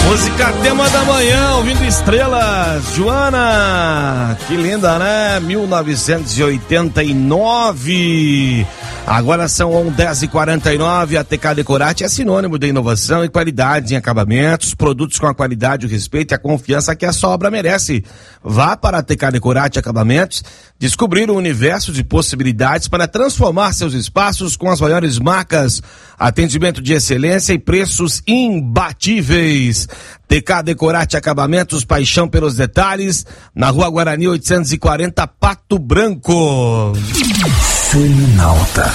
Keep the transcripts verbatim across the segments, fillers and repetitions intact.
Música tema da manhã, ouvindo estrelas. Joana, que linda, né? mil novecentos e oitenta e nove. Agora são dez e quarenta e nove. A T K Decorate é sinônimo de inovação e qualidade em acabamentos, produtos com a qualidade, o respeito e a confiança que a sua obra merece. Vá para a T K Decorate Acabamentos descobrir um universo de possibilidades para transformar seus espaços com as maiores marcas, atendimento de excelência e preços imbatíveis. T K Decorate Acabamentos, paixão pelos detalhes, na Rua Guarani oitocentos e quarenta, Pato Branco. Selinalta.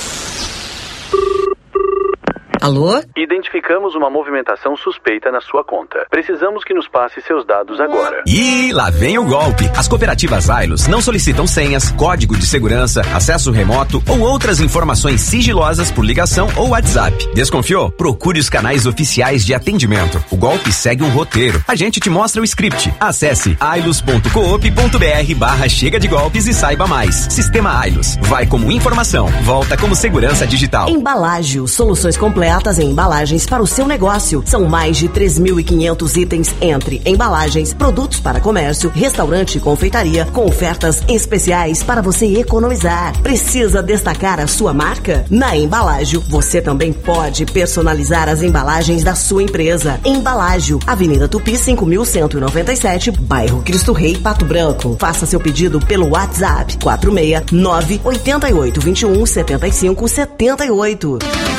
Alô? Identificamos uma movimentação suspeita na sua conta. Precisamos que nos passe seus dados agora. E lá vem o golpe. As cooperativas Ailos não solicitam senhas, código de segurança, acesso remoto ou outras informações sigilosas por ligação ou WhatsApp. Desconfiou? Procure os canais oficiais de atendimento. O golpe segue um roteiro. A gente te mostra o script. Acesse ailos ponto coop ponto br barra chega de golpes e saiba mais. Sistema Ailos. Vai como informação, volta como segurança digital. Embalágio, soluções completas em embalagens para o seu negócio. São mais de três mil e quinhentos itens entre embalagens, produtos para comércio, restaurante e confeitaria, com ofertas especiais para você economizar. Precisa destacar a sua marca? Na Embalágio, você também pode personalizar as embalagens da sua empresa. Embalágio, Avenida Tupi cinco mil cento e noventa e sete, bairro Cristo Rei, Pato Branco. Faça seu pedido pelo WhatsApp quatro seis nove oito oito dois um sete cinco sete oito.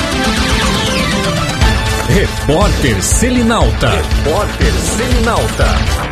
Repórter Selinalta. Repórter Selinalta.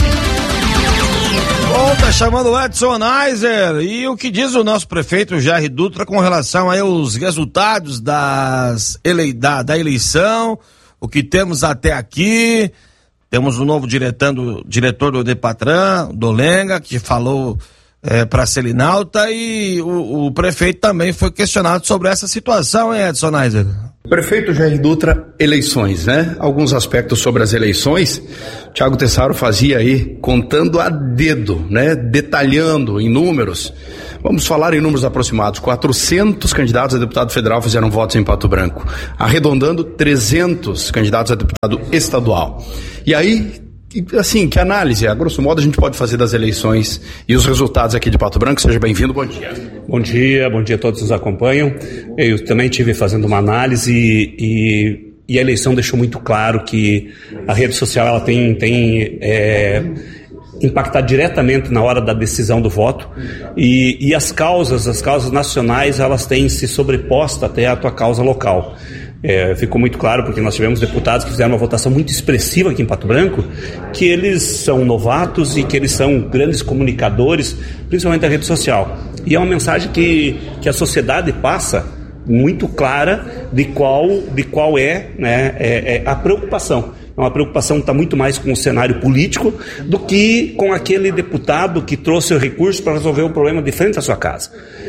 Bom, tá chamando o Edson Neiser. E o que diz o nosso prefeito Jair Dutra com relação aí aos resultados das ele... da, da eleição, o que temos até aqui? Temos um novo diretor do, diretor do Depatran, do Lenga, que falou é, para Selinalta, e o, o prefeito também foi questionado sobre essa situação, hein, Edson Neiser? Prefeito Jair Dutra, eleições, né? Alguns aspectos sobre as eleições. Thiago Tessaro fazia aí, contando a dedo, né? Detalhando em números. Vamos falar em números aproximados. quatrocentos candidatos a deputado federal fizeram votos em Pato Branco. Arredondando, trezentos candidatos a deputado estadual. E aí, assim, que análise, a grosso modo, a gente pode fazer das eleições e os resultados aqui de Pato Branco? Seja bem-vindo, bom dia. Bom dia, bom dia a todos que nos acompanham. Eu também estive fazendo uma análise e, e a eleição deixou muito claro que a rede social ela tem, tem é, impactado diretamente na hora da decisão do voto e, e as causas, as causas nacionais, elas têm se sobreposto até à tua causa local. É, ficou muito claro porque nós tivemos deputados que fizeram uma votação muito expressiva aqui em Pato Branco, que eles são novatos e que eles são grandes comunicadores, principalmente da rede social. E é uma mensagem que, que a sociedade passa muito clara de qual, de qual é, né, é, é a preocupação. É uma preocupação que está muito mais com o cenário político do que com aquele deputado que trouxe o recurso para resolver o problema de frente à sua casa.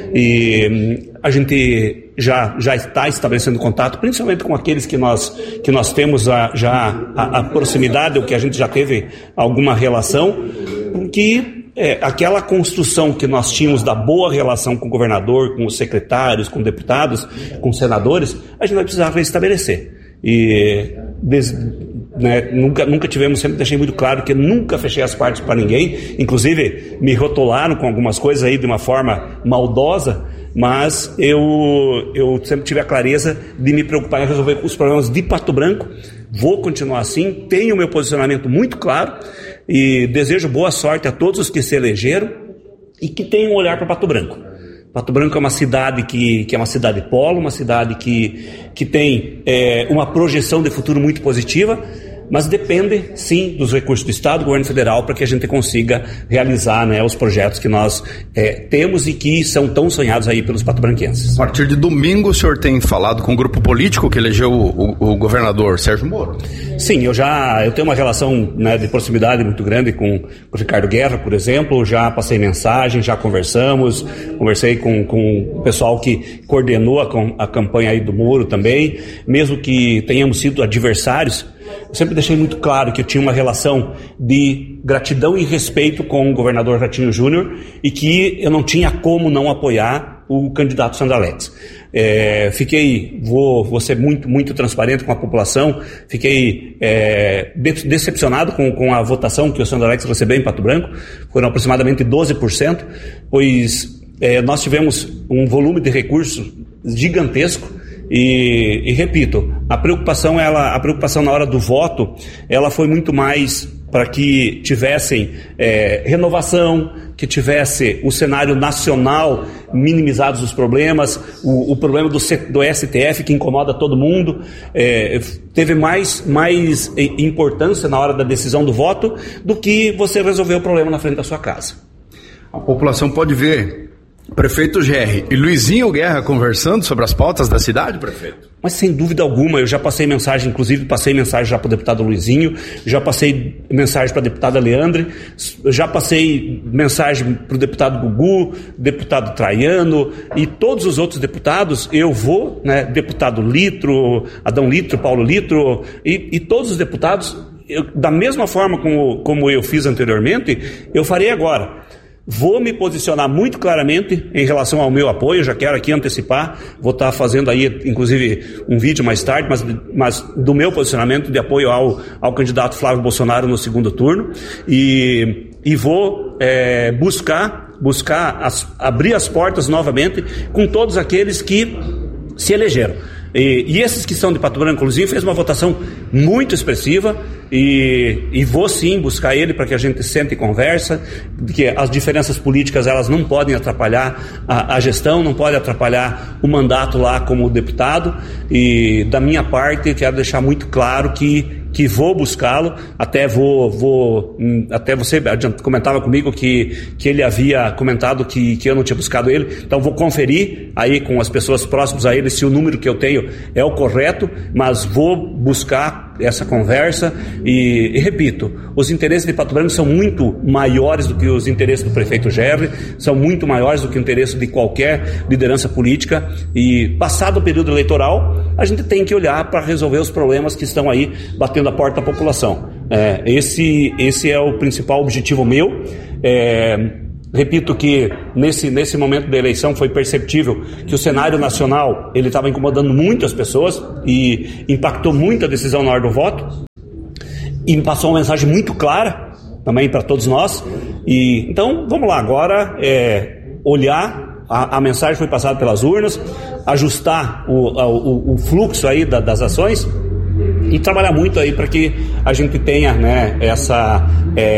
E a gente já, já está estabelecendo contato, principalmente com aqueles que nós, que nós temos a, já a, a proximidade, ou que a gente já teve alguma relação, porque é, aquela construção que nós tínhamos da boa relação com o governador, com os secretários, com deputados, com senadores, a gente vai precisar restabelecer. E des, né, nunca, nunca tivemos, sempre deixei muito claro que nunca fechei as partes para ninguém, inclusive me rotularam com algumas coisas aí de uma forma maldosa, mas eu, eu sempre tive a clareza de me preocupar em resolver os problemas de Pato Branco. Vou continuar assim, tenho o meu posicionamento muito claro e desejo boa sorte a todos os que se elegeram e que tenham um olhar para Pato Branco. Pato Branco é uma cidade que, que é uma cidade polo, uma cidade que, que tem é, uma projeção de futuro muito positiva, mas depende, sim, dos recursos do Estado, do governo federal, para que a gente consiga realizar, né, os projetos que nós é, temos e que são tão sonhados aí pelos patobranquenses. A partir de domingo, o senhor tem falado com o grupo político que elegeu o, o, o governador Sérgio Moro? Sim, eu já eu tenho uma relação, né, de proximidade muito grande com, com o Ricardo Guerra, por exemplo. Já passei mensagem, já conversamos, conversei com, com o pessoal que coordenou a, a campanha aí do Moro também, mesmo que tenhamos sido adversários. Eu sempre deixei muito claro que eu tinha uma relação de gratidão e respeito com o governador Ratinho Júnior e que eu não tinha como não apoiar o candidato Sandro Alex. É, fiquei, vou, vou ser muito, muito transparente com a população, fiquei é, de, decepcionado com, com a votação que o Sandro Alex recebeu em Pato Branco, foram aproximadamente doze por cento, pois é, nós tivemos um volume de recursos gigantesco e, e repito, a preocupação, ela, a preocupação na hora do voto, ela foi muito mais para que tivessem é, renovação, que tivesse o cenário nacional minimizados os problemas, o, o problema do, do S T F que incomoda todo mundo, é, teve mais, mais importância na hora da decisão do voto do que você resolver o problema na frente da sua casa. A população pode ver prefeito Gerri e Luizinho Guerra conversando sobre as pautas da cidade, prefeito? Mas sem dúvida alguma, eu já passei mensagem, inclusive passei mensagem já para o deputado Luizinho, já passei mensagem para a deputada Leandre, já passei mensagem para o deputado Gugu, deputado Traiano e todos os outros deputados. Eu vou, né, deputado Litro, Adão Litro, Paulo Litro e, e todos os deputados, eu, da mesma forma como, como eu fiz anteriormente, eu farei agora. Vou me posicionar muito claramente em relação ao meu apoio, já quero aqui antecipar, vou estar fazendo aí, inclusive, um vídeo mais tarde, mas, mas do meu posicionamento de apoio ao, ao candidato Flávio Bolsonaro no segundo turno, e, e vou é, buscar, buscar as, abrir as portas novamente com todos aqueles que se elegeram. E, e esses que são de Pato Branco, inclusive, fez uma votação muito expressiva e, e vou sim buscar ele para que a gente sente e conversa, porque as diferenças políticas elas não podem atrapalhar a, a gestão, não podem atrapalhar o mandato lá como deputado, e da minha parte quero deixar muito claro que que vou buscá-lo, até vou, vou até você comentava comigo que, que ele havia comentado que, que eu não tinha buscado ele, então vou conferir aí com as pessoas próximas a ele se o número que eu tenho é o correto, mas vou buscar essa conversa e, e repito, os interesses de Pato Branco são muito maiores do que os interesses do prefeito Gerri, são muito maiores do que o interesse de qualquer liderança política, e passado o período eleitoral a gente tem que olhar para resolver os problemas que estão aí batendo a porta da população. É, esse, esse é o principal objetivo meu. É, repito que nesse, nesse momento da eleição foi perceptível que o cenário nacional ele estava incomodando muito as pessoas e impactou muito a decisão na hora do voto, e me passou uma mensagem muito clara também para todos nós. E então vamos lá agora é, olhar a, a mensagem foi passada pelas urnas, ajustar o, o, o fluxo aí da, das ações e trabalhar muito aí para que a gente tenha, né, essa,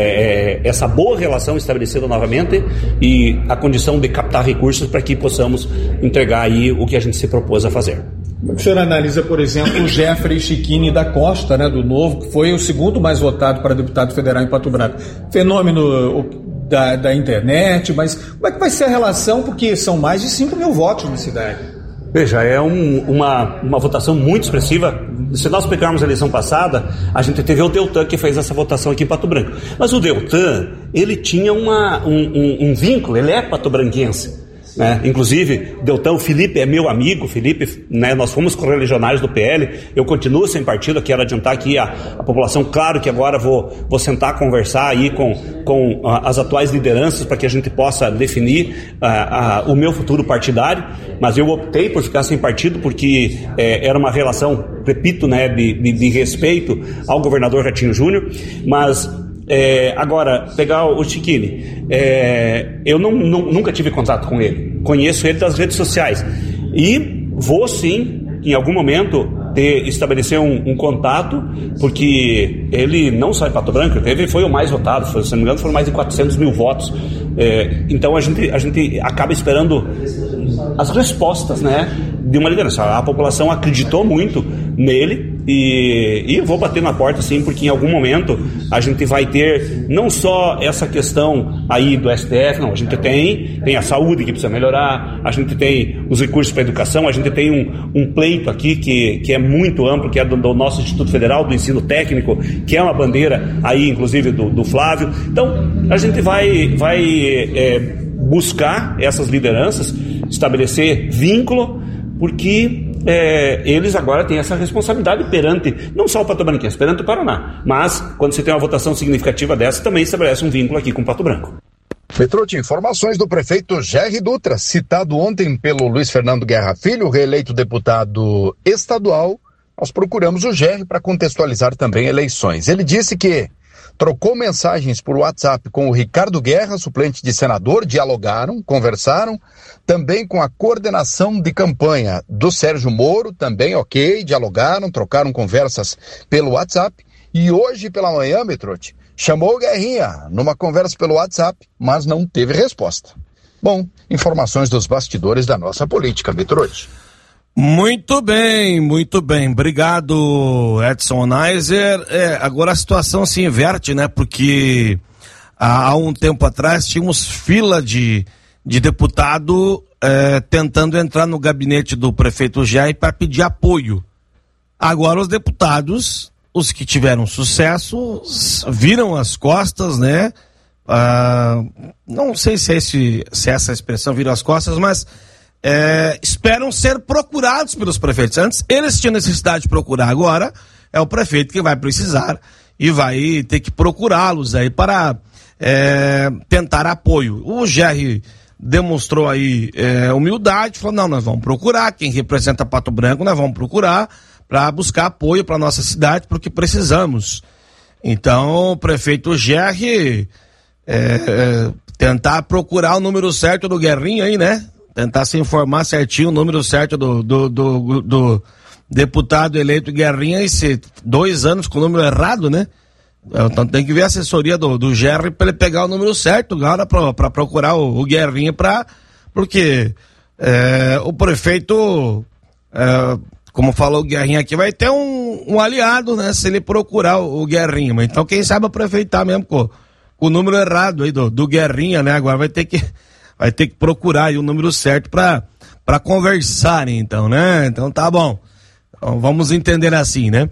é, essa boa relação estabelecida novamente e a condição de captar recursos para que possamos entregar aí o que a gente se propôs a fazer. O senhor analisa, por exemplo, o Jeffrey Chiquini da Costa, né, do Novo, que foi o segundo mais votado para deputado federal em Pato Branco. Fenômeno da, da internet, mas como é que vai ser a relação? Porque são mais de cinco mil votos na cidade. Veja, é um, uma, uma votação muito expressiva. Se nós pegarmos a eleição passada, a gente teve o Deltan que fez essa votação aqui em Pato Branco. Mas o Deltan, ele tinha uma, um, um, um vínculo, ele é patobranquense. Né? Inclusive, Deltan, o Felipe é meu amigo, Felipe, né, nós fomos correligionários do P L, eu continuo sem partido, quero adiantar aqui a, a população, claro que agora vou, vou sentar, conversar aí com, com a, as atuais lideranças para que a gente possa definir a, a, o meu futuro partidário, mas eu optei por ficar sem partido porque é, era uma relação, repito, né, de, de, de respeito ao governador Ratinho Júnior, mas É, agora, pegar o Chiquini, é, eu não, não, nunca tive contato com ele, conheço ele das redes sociais e vou sim, em algum momento, ter, estabelecer um, um contato, porque ele não só em Pato Branco, ele foi o mais votado, foi, se não me engano foram mais de quatrocentos mil votos, é, então a gente, a gente acaba esperando as respostas, né, de uma liderança. A população acreditou muito nele e, e eu vou bater na porta sim, porque em algum momento a gente vai ter não só essa questão aí do S T F, não, a gente tem, tem a saúde que precisa melhorar, a gente tem os recursos para a educação, a gente tem um, um pleito aqui que, que é muito amplo, que é do, do nosso Instituto Federal do Ensino Técnico, que é uma bandeira aí inclusive do, do Flávio. Então a gente vai, vai é, buscar essas lideranças, estabelecer vínculo, porque É, eles agora têm essa responsabilidade perante, não só o Pato Branquense, perante o Paraná, mas quando você tem uma votação significativa dessa, também estabelece um vínculo aqui com o Pato Branco. Metrô de informações do prefeito Gerry Dutra, citado ontem pelo Luiz Fernando Guerra Filho, reeleito deputado estadual. Nós procuramos o Gerry para contextualizar também eleições. Ele disse que trocou mensagens por WhatsApp com o Ricardo Guerra, suplente de senador, dialogaram, conversaram, também com a coordenação de campanha do Sérgio Moro, também ok, dialogaram, trocaram conversas pelo WhatsApp, e hoje pela manhã, Metrote, chamou o Guerrinha numa conversa pelo WhatsApp, mas não teve resposta. Bom, informações dos bastidores da nossa política, Metrote. Muito bem, muito bem. Obrigado, Edson Neiser. É, agora a situação se inverte, né? Porque há, há um tempo atrás tínhamos fila de, de deputado é, tentando entrar no gabinete do prefeito Gerry para pedir apoio. Agora os deputados, os que tiveram sucesso, viram as costas, né? Ah, não sei se, é esse, se é essa expressão, viram as costas, mas É, esperam ser procurados pelos prefeitos. Antes eles tinham necessidade de procurar, agora é o prefeito que vai precisar e vai ter que procurá-los aí para é, tentar apoio. O Gerry demonstrou aí é, humildade, falou, não, nós vamos procurar, quem representa Pato Branco nós vamos procurar para buscar apoio para nossa cidade, porque precisamos. Então o prefeito Gerry é, é, tentar procurar o número certo do Guerrinho aí, né? Tentar se informar certinho o número certo do, do, do, do deputado eleito Guerrinha, e se dois anos com o número errado, né? Então tem que ver a assessoria do, do Gerry para ele pegar o número certo agora para procurar o, o Guerrinha, pra, porque é, o prefeito, é, como falou o Guerrinha aqui, vai ter um, um aliado, né? Se ele procurar o, o Guerrinha. Então quem sabe aproveitar mesmo com, com o número errado aí do, do Guerrinha, né? Agora vai ter que vai ter que procurar aí o número certo para para conversarem, então, né? Então tá bom. Então, vamos entender assim, né?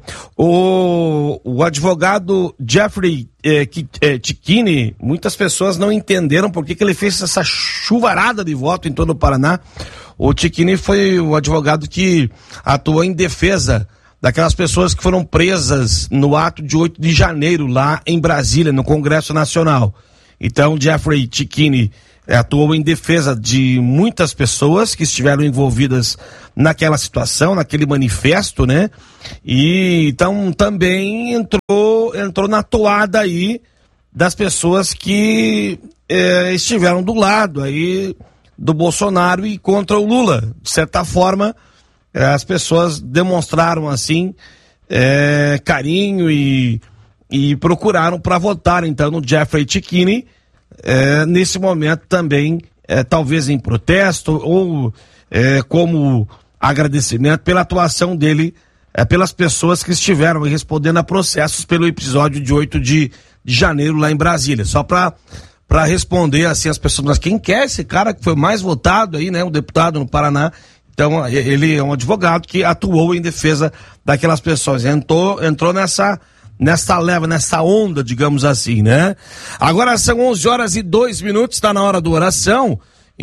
O, o advogado Jeffrey eh, eh, Cicchini, muitas pessoas não entenderam por que que ele fez essa chuvarada de voto em todo o Paraná. O Cicchini foi o advogado que atuou em defesa daquelas pessoas que foram presas no ato de oito de janeiro lá em Brasília, no Congresso Nacional. Então, Jeffrey Cicchini atuou em defesa de muitas pessoas que estiveram envolvidas naquela situação, naquele manifesto, né? E então também entrou, entrou na toada aí das pessoas que eh, estiveram do lado aí do Bolsonaro e contra o Lula. De certa forma, eh, as pessoas demonstraram assim eh, carinho e, e procuraram para votar então no Jeffrey Cicchini. É, nesse momento também, é, talvez em protesto ou é, como agradecimento pela atuação dele, é, pelas pessoas que estiveram respondendo a processos pelo episódio de oito de janeiro lá em Brasília. Só para para responder assim as pessoas, mas quem quer esse cara que foi mais votado aí, né, um deputado no Paraná? Então ele é um advogado que atuou em defesa daquelas pessoas, entrou, entrou nessa nessa leva, nessa onda, digamos assim, né? Agora são onze horas e dois minutos, está na hora do oração.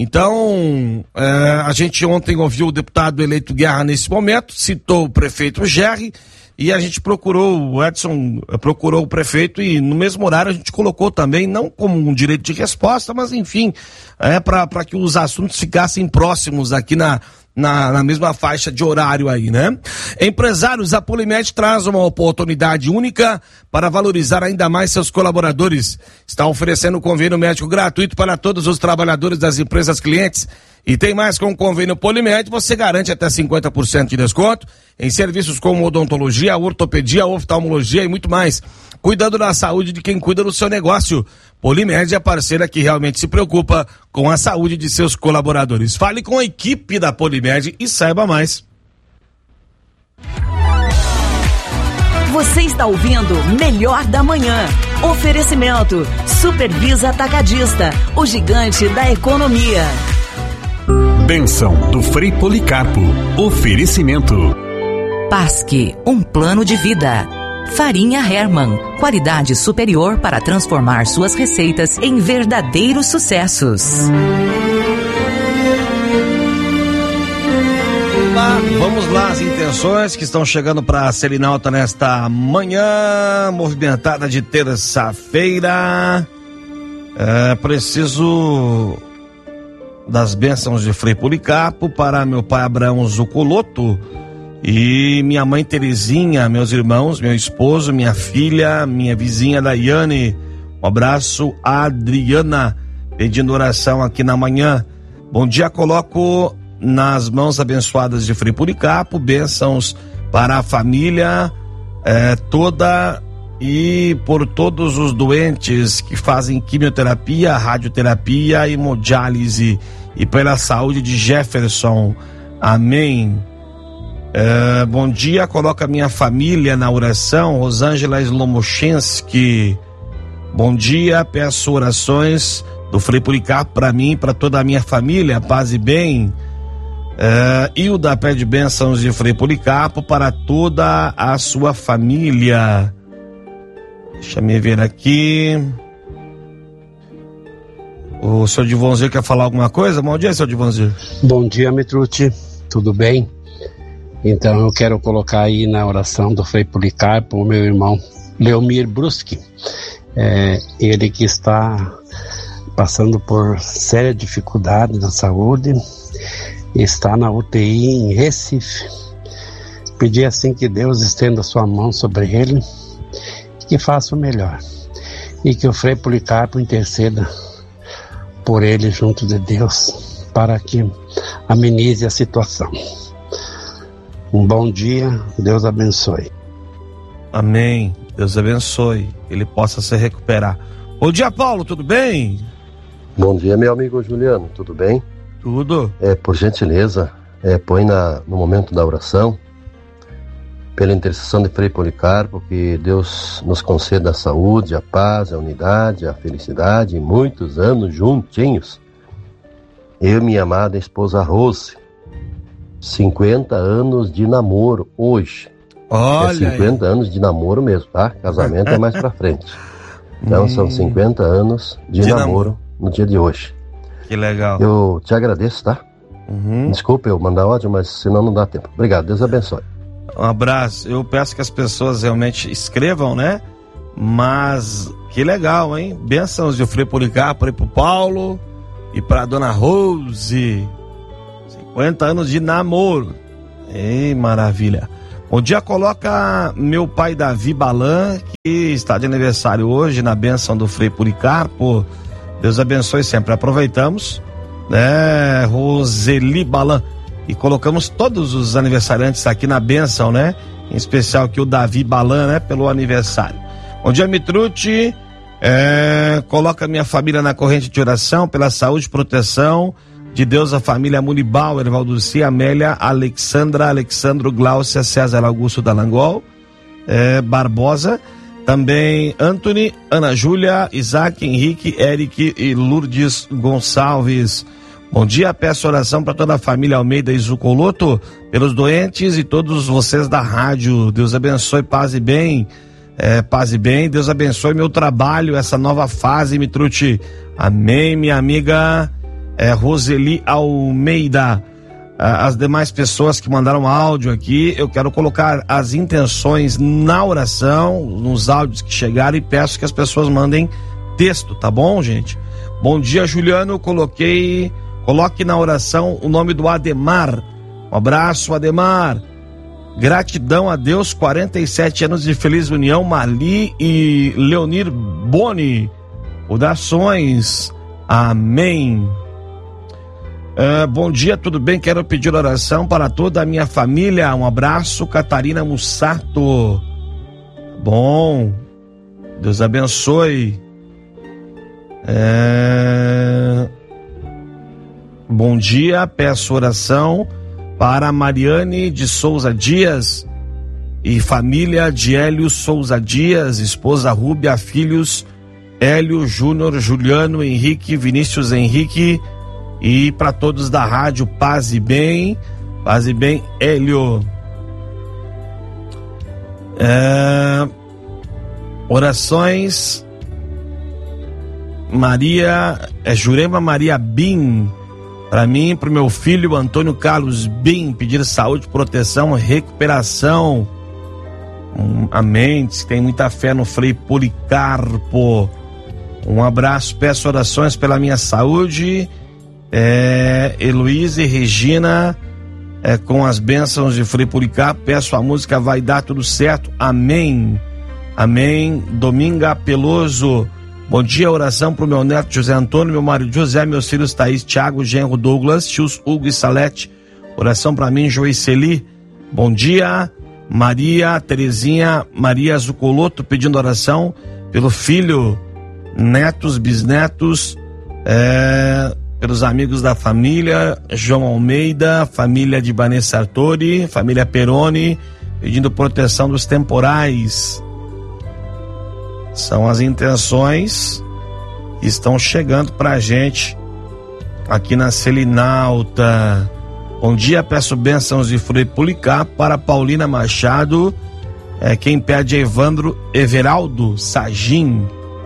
Então, é, a gente ontem ouviu o deputado eleito Guerra nesse momento, citou o prefeito Gerry, e a gente procurou, o Edson procurou o prefeito, e no mesmo horário a gente colocou também, não como um direito de resposta, mas enfim, é para que os assuntos ficassem próximos aqui na Na, na mesma faixa de horário aí, né? Empresários, a Polimed traz uma oportunidade única para valorizar ainda mais seus colaboradores. Está oferecendo convênio médico gratuito para todos os trabalhadores das empresas clientes. E tem mais, com o convênio Polimed, você garante até cinquenta por cento de desconto em serviços como odontologia, ortopedia, oftalmologia e muito mais. Cuidando da saúde de quem cuida do seu negócio. Polimed é a parceira que realmente se preocupa com a saúde de seus colaboradores. Fale com a equipe da Polimed e saiba mais. Você está ouvindo Melhor da Manhã. Oferecimento Supervisa Atacadista, o gigante da economia. Bênção do Frei Policarpo. Oferecimento Pasque, um plano de vida. Farinha Hermann, qualidade superior para transformar suas receitas em verdadeiros sucessos. Lá, vamos lá, as intenções que estão chegando para a Selinalta nesta manhã movimentada de terça-feira. É, preciso das bênçãos de Frei Policarpo para meu pai Abraão Zucoloto e minha mãe Terezinha, meus irmãos, meu esposo, minha filha, minha vizinha Daiane. Um abraço, Adriana, pedindo oração aqui na manhã. Bom dia, coloco nas mãos abençoadas de Frei Policarpo bênçãos para a família é, toda e por todos os doentes que fazem quimioterapia, radioterapia e hemodiálise, e pela saúde de Jefferson. Amém. É, bom dia, coloca minha família na oração, Rosângela Slomochenski. Bom dia, peço orações do Frei Policarpo para mim, para toda a minha família, paz e bem. É, Hilda pede bênçãos de Frei Policarpo para toda a sua família. Deixa eu ver aqui. O senhor Divonzir quer falar alguma coisa? Bom dia, senhor Divonzir. Bom dia, Mitrucci. Tudo bem? Então eu quero colocar aí na oração do Frei Policarpo o meu irmão Leomir Bruschi. É, ele que está passando por séria dificuldade na saúde, está na U T I em Recife. Pedir assim que Deus estenda sua mão sobre ele, que faça o melhor, e que o Frei Policarpo interceda por ele junto de Deus, para que amenize a situação. Um bom dia, Deus abençoe. Amém, Deus abençoe, ele possa se recuperar. Bom dia, Paulo, tudo bem? Bom dia, meu amigo Juliano, tudo bem? Tudo. É, por gentileza, é, põe na, no momento da oração, pela intercessão de Frei Policarpo, que Deus nos conceda a saúde, a paz, a unidade, a felicidade e muitos anos juntinhos. Eu e minha amada esposa Rose, cinquenta anos de namoro hoje. Olha, é cinquenta aí. Anos de namoro mesmo, tá? Casamento é mais pra frente. Então hum. são cinquenta anos de, de namoro, namoro no dia de hoje. Que legal. Eu te agradeço, tá? Uhum. Desculpa eu mandar ódio, mas senão não dá tempo. Obrigado, Deus abençoe. Um abraço. Eu peço que as pessoas realmente escrevam, né? Mas que legal, hein? Bênçãos de Frei Policarpo aí pro Paulo e pra dona Rose. cinquenta anos de namoro. Ei, maravilha. Bom dia, coloca meu pai Davi Balan, que está de aniversário hoje, na bênção do Frei Policarpo. Deus abençoe sempre. Aproveitamos, né, Roseli Balan, e colocamos todos os aniversariantes aqui na bênção, né? Em especial aqui o Davi Balan, né? Pelo aniversário. Bom dia, Mitrucci. É, coloca minha família na corrente de oração pela saúde e proteção de Deus, a família Munibauer, Valduci, Amélia, Alexandra, Alexandro, Gláucia, César Augusto Dalangol, é, Barbosa, também Anthony, Ana Júlia, Isaac, Henrique, Eric e Lourdes Gonçalves. Bom dia, peço oração para toda a família Almeida e Zucoloto, pelos doentes e todos vocês da rádio. Deus abençoe, paz e bem, é, paz e bem, Deus abençoe meu trabalho, essa nova fase, Mitrucci. Amém, minha amiga é, Roseli Almeida. As demais pessoas que mandaram áudio aqui, eu quero colocar as intenções na oração, nos áudios que chegaram, e peço que as pessoas mandem texto, tá bom, gente? Bom dia, Juliano, coloquei, coloque na oração o nome do Ademar. Um abraço, Ademar. Gratidão a Deus, quarenta e sete anos de feliz união, Marli e Leonir Boni. Orações. Amém. Uh, bom dia, tudo bem? Quero pedir oração para toda a minha família. Um abraço, Catarina Mussato. Bom, Deus abençoe. É... Bom dia, peço oração para Mariane de Souza Dias e família de Hélio Souza Dias, esposa Rúbia, filhos Hélio, Júnior, Juliano, Henrique, Vinícius Henrique. E para todos da rádio, paz e bem, paz e bem, Hélio. É, orações, Maria, é Jurema Maria Bim, para mim, para o meu filho Antônio Carlos Bim, pedir saúde, proteção, recuperação. Hum, amém, diz que tem muita fé no Frei Policarpo. Um abraço, peço orações pela minha saúde. É, Heloísa e Regina, é, com as bênçãos de Frei Policarpo, peço a música Vai Dar Tudo Certo. Amém. Amém. Dominga Peloso, bom dia, oração pro meu neto José Antônio, meu marido José, meus filhos Thaís, Thiago, Genro, Douglas, tios Hugo e Salete. Oração para mim, Joiceli. Bom dia, Maria Terezinha, Maria Zucoloto, pedindo oração pelo filho, netos, bisnetos, é, pelos amigos da família, João Almeida, família de Vanessa Sartori, família Peroni, pedindo proteção dos temporais. São as intenções que estão chegando pra gente aqui na Selinalta. Bom dia, peço bênçãos de Frei Policarpo para Paulina Machado, é, quem pede é Evandro Everaldo Sagim.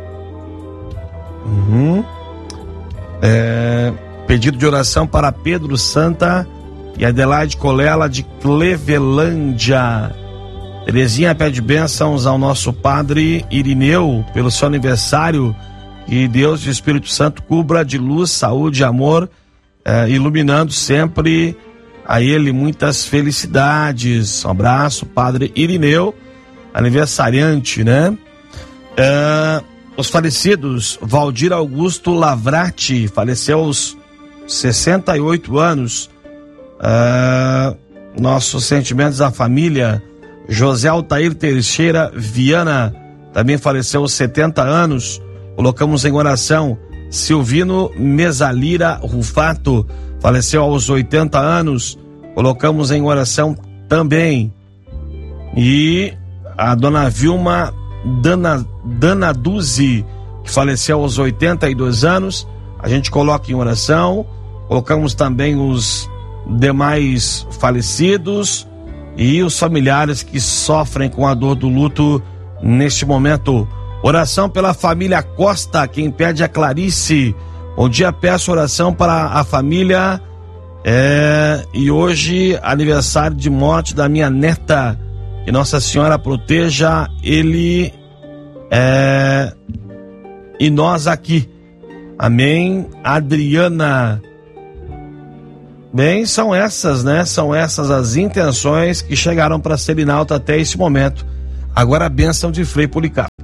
Uhum. É, pedido de oração para Pedro Santa e Adelaide Colela de Clevelândia. Terezinha pede bênçãos ao nosso padre Irineu pelo seu aniversário, que Deus e o Espírito Santo cubra de luz, saúde e amor, eh, iluminando sempre a ele muitas felicidades. Um abraço, padre Irineu, aniversariante, né? Eh, os falecidos, Valdir Augusto Lavrati, faleceu aos sessenta e oito anos. Eh, nossos sentimentos à família. José Altair Teixeira Viana também faleceu aos setenta anos. Colocamos em oração Silvino Mesalira Rufato, faleceu aos oitenta anos. Colocamos em oração também. E a dona Vilma Dana, Dana Duzzi, que faleceu aos oitenta e dois anos. A gente coloca em oração. Colocamos também os demais falecidos e os familiares que sofrem com a dor do luto neste momento. Oração pela família Costa, quem pede é Clarice. Bom dia, peço oração para a família, é, e hoje aniversário de morte da minha neta, que Nossa Senhora proteja ele é, e nós aqui. Amém. Adriana. Bem, são essas, né? São essas as intenções que chegaram para Selinalta até esse momento. Agora a bênção de Frei Policarpo.